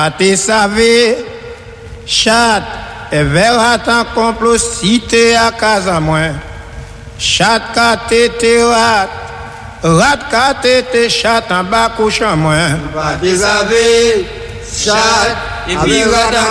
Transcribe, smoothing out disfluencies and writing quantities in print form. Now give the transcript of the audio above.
te savez, chat et verra tant complocité à casa moins. Chat ka te rat, rat ka te chat en bas couchant moins. Te savez, chat et puis rat